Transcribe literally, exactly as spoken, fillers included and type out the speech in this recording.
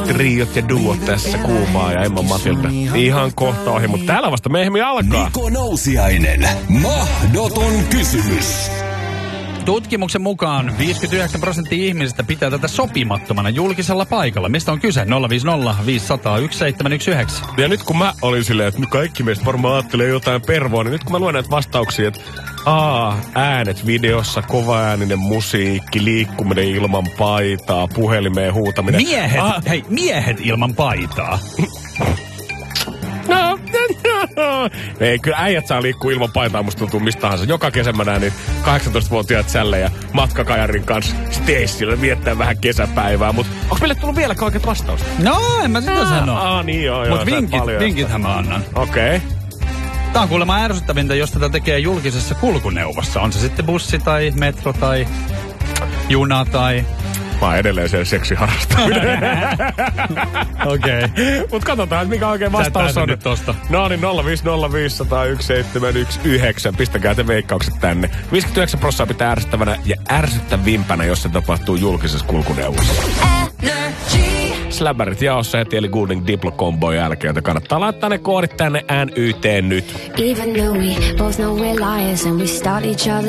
triot ja duot tässä kuumaa ja Emma Matilda. Ihan kohta ohi, mutta täällä vasta myöhemmin alkaa. Niko Nousiainen. Mahdoton kysymys. Tutkimuksen mukaan viisikymmentäyhdeksän prosenttia ihmisistä pitää tätä sopimattomana julkisella paikalla. Mistä on kyse? nolla viisi nolla viisi nolla nolla yksi seitsemän yksi yhdeksän. Ja nyt kun mä olin silleen, että kaikki meistä varmaan ajattelee jotain pervoa, niin nyt kun mä luen näitä vastauksia, että aa, äänet videossa, kovaääninen musiikki, liikkuminen ilman paitaa, puhelimeen huutaminen. Miehet, ah. hei, miehet ilman paitaa. No, no. Ei, kyllä äijät saa liikkua ilman paitaa, musta tuntuu mistä tahansa. Joka kesä mä näen niin kahdeksantoistavuotiaat sällejä matkakajarin kanssa Stacella viettää vähän kesäpäivää. Mutta onko meille tullut vielä oikeat vastausta? No, en mä sitä sano. Ah, niin joo, joo. Mut vinkit, vinkithän mä annan. Okei. Okay. Tää on kuulemma ärsyttävintä, jos tätä tekee julkisessa kulkuneuvossa. On se sitten bussi tai metro tai juna tai... Mä oon edelleen siellä seksiharrastaminen. Okei. Okay. Mut katsotaan, mikä oikein vastaus on. Nyt tosta. No niin, nolla viisi nolla viisi nolla yksi seitsemän yksi yhdeksän. Pistäkää te veikkaukset tänne. viisikymmentäyhdeksän prosenttia pitää ärsyttävänä ja ärsyttävimpänä, jos se tapahtuu julkisessa kulkuneuvossa. Släbärit jaossa heti, eli Gooding Diplo-kombon jälkeen, joten kannattaa laittaa ne koodit tänne N Y T nyt. Even though we both know we're liars and we start each other